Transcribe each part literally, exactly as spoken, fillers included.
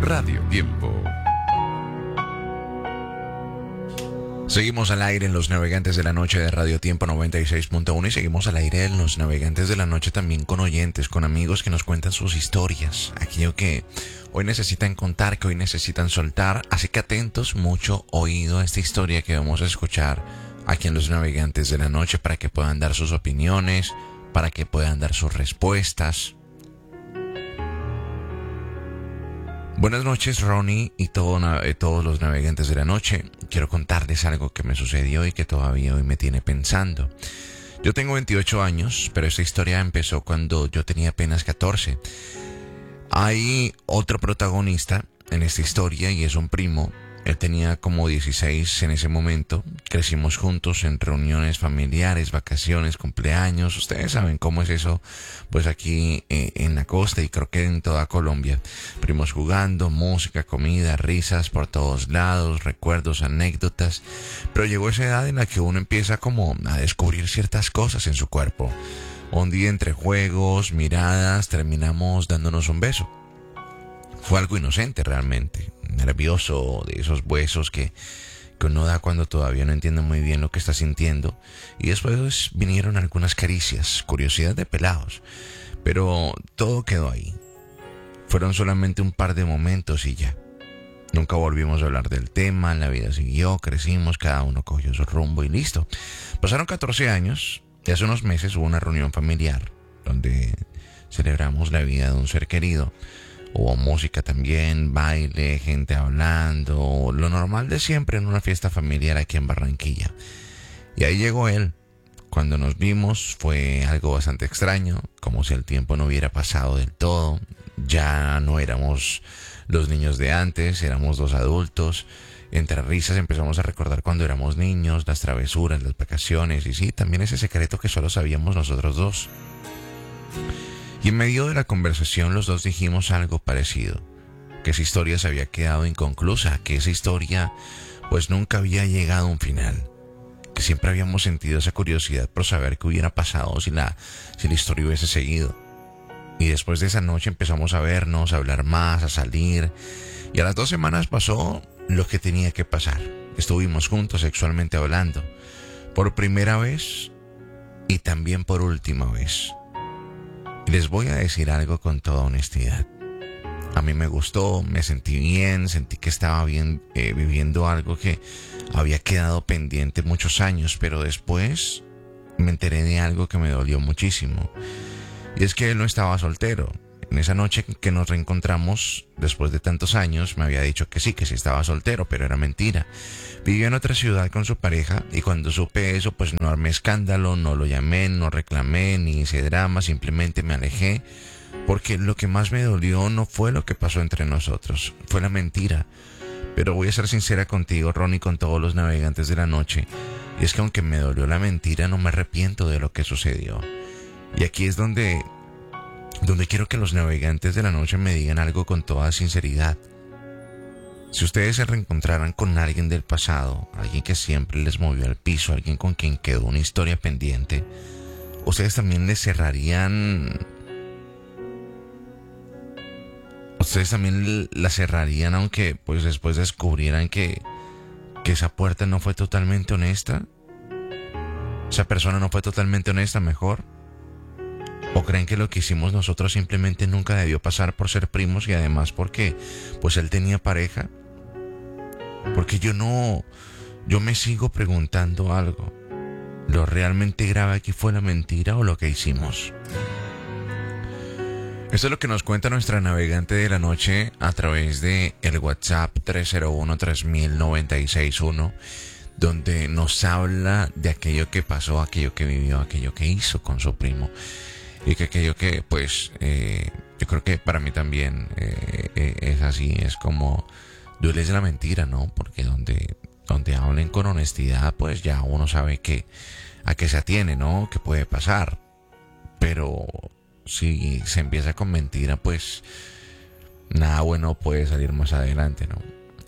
Radio Tiempo. Seguimos al aire en Los Navegantes de la Noche de Radio Tiempo noventa y seis punto uno y seguimos al aire en Los Navegantes de la Noche también con oyentes, con amigos que nos cuentan sus historias, aquello que hoy necesitan contar, que hoy necesitan soltar. Así que atentos, mucho oído a esta historia que vamos a escuchar aquí en Los Navegantes de la Noche para que puedan dar sus opiniones, para que puedan dar sus respuestas. Buenas noches, Ronnie y todo, eh, todos los navegantes de la noche. Quiero contarles algo que me sucedió y que todavía hoy me tiene pensando. Yo tengo veintiocho años, pero esta historia empezó cuando yo tenía apenas catorce. Hay otro protagonista en esta historia y es un primo. Él tenía como dieciséis en ese momento. Crecimos juntos en reuniones familiares, vacaciones, cumpleaños. Ustedes saben cómo es eso, pues aquí eh, en la costa y creo que en toda Colombia. Primos jugando, música, comida, risas por todos lados, recuerdos, anécdotas. Pero llegó esa edad en la que uno empieza como a descubrir ciertas cosas en su cuerpo. Un día entre juegos, miradas, terminamos dándonos un beso. Fue algo inocente realmente, nervioso, de esos besos que, que uno da cuando todavía no entiende muy bien lo que está sintiendo. Y después vinieron algunas caricias, curiosidad de pelados, pero todo quedó ahí. Fueron solamente un par de momentos y ya. Nunca volvimos a hablar del tema, la vida siguió, crecimos, cada uno cogió su rumbo y listo. Pasaron catorce años y hace unos meses hubo una reunión familiar donde celebramos la vida de un ser querido. Hubo música también, baile, gente hablando, lo normal de siempre en una fiesta familiar aquí en Barranquilla. Y ahí llegó él. Cuando nos vimos fue algo bastante extraño, como si el tiempo no hubiera pasado del todo. Ya no éramos los niños de antes, éramos dos adultos. Entre risas empezamos a recordar cuando éramos niños, las travesuras, las vacaciones y sí, también ese secreto que solo sabíamos nosotros dos. Y en medio de la conversación los dos dijimos algo parecido, que esa historia se había quedado inconclusa, que esa historia pues nunca había llegado a un final, que siempre habíamos sentido esa curiosidad por saber qué hubiera pasado si la, si la historia hubiese seguido. Y después de esa noche empezamos a vernos, a hablar más, a salir, y a las dos semanas pasó lo que tenía que pasar. Estuvimos juntos sexualmente hablando, por primera vez y también por última vez. Les voy a decir algo con toda honestidad. A mí me gustó, me sentí bien, sentí que estaba bien eh, viviendo algo que había quedado pendiente muchos años, pero después me enteré de algo que me dolió muchísimo. Y es que él no estaba soltero. En esa noche que nos reencontramos, después de tantos años, me había dicho que sí, que sí estaba soltero, pero era mentira. Vivió en otra ciudad con su pareja y cuando supe eso, pues no armé escándalo, no lo llamé, no reclamé, ni hice drama, simplemente me alejé, porque lo que más me dolió no fue lo que pasó entre nosotros, fue la mentira. Pero voy a ser sincera contigo, Ronnie, con todos los navegantes de la noche, y es que aunque me dolió la mentira, no me arrepiento de lo que sucedió. Y aquí es donde... donde quiero que los navegantes de la noche me digan algo con toda sinceridad. Si ustedes se reencontraran con alguien del pasado, alguien que siempre les movió al piso, alguien con quien quedó una historia pendiente, ustedes también les cerrarían... Ustedes también la cerrarían aunque pues después descubrieran que, que esa puerta no fue totalmente honesta. Esa persona no fue totalmente honesta, mejor. ¿O creen que lo que hicimos nosotros simplemente nunca debió pasar por ser primos y además porque pues él tenía pareja? Porque yo no, yo me sigo preguntando algo. ¿Lo realmente grave aquí fue la mentira o lo que hicimos? Esto es lo que nos cuenta nuestra navegante de la noche a través de el WhatsApp tres cero uno tres mil noventa y seis uno, donde nos habla de aquello que pasó, aquello que vivió, aquello que hizo con su primo. Y que aquello que, pues, eh, yo creo que para mí también eh, eh, es así, es como duele la mentira, ¿no? Porque donde, donde hablen con honestidad, pues ya uno sabe que a qué se atiene, ¿no? ¿Qué puede pasar? Pero si se empieza con mentira, pues nada bueno puede salir más adelante, ¿no?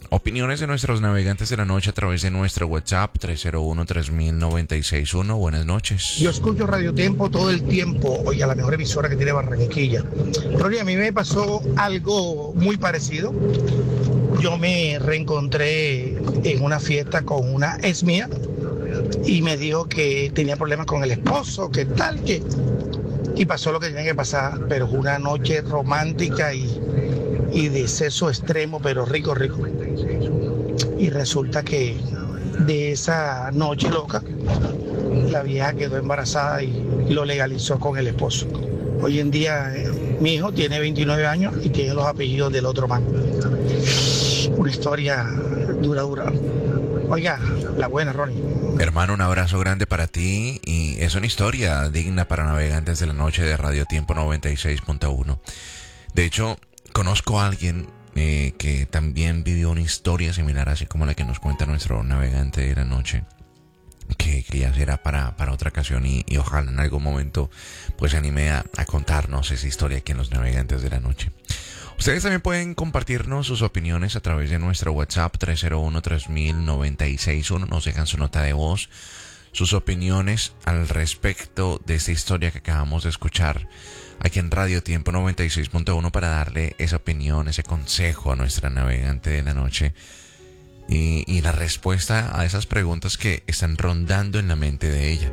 opiniones de nuestros navegantes de la noche a través de nuestro WhatsApp tres cero uno, tres mil, noventa y seis uno. Buenas noches. Yo escucho Radio Tiempo todo el tiempo, oye, la mejor emisora que tiene Barranquilla. Pero a mí me pasó algo muy parecido. Yo me reencontré en una fiesta con una ex mía y me dijo que tenía problemas con el esposo, que tal, que... Y pasó lo que tenía que pasar, pero fue una noche romántica y, y de sexo extremo, pero rico, rico. Y resulta que de esa noche loca, la vieja quedó embarazada y lo legalizó con el esposo. Hoy en día eh, mi hijo tiene veintinueve años y tiene los apellidos del otro man. Una historia dura, dura. Oiga, la buena, Ronnie. Hermano, un abrazo grande para ti y es una historia digna para navegantes de la noche de Radio Tiempo noventa y seis punto uno. De hecho, conozco a alguien eh, que también vivió una historia similar, así como la que nos cuenta nuestro navegante de la noche, que, que ya será para, para otra ocasión y, y ojalá en algún momento pues se anime a, a contarnos esa historia aquí en los navegantes de la noche. Ustedes también pueden compartirnos sus opiniones a través de nuestro WhatsApp tres cero uno, tres mil, noventa y seis uno. Nos dejan su nota de voz, sus opiniones al respecto de esta historia que acabamos de escuchar aquí en Radio Tiempo noventa y seis punto uno para darle esa opinión, ese consejo a nuestra navegante de la noche y, y la respuesta a esas preguntas que están rondando en la mente de ella.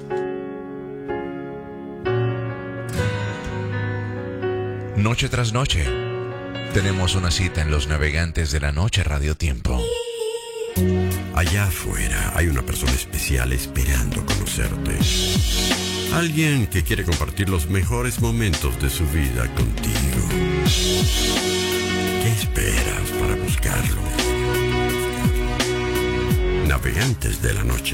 Noche tras noche tenemos una cita en los navegantes de la noche Radio Tiempo. Allá afuera hay una persona especial esperando conocerte. Alguien que quiere compartir los mejores momentos de su vida contigo. ¿Qué esperas para buscarlo? Navegantes de la noche.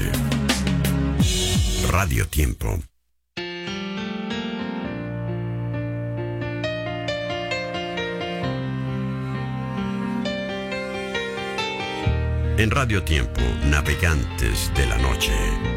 Radio Tiempo. En Radio Tiempo, Navegantes de la Noche.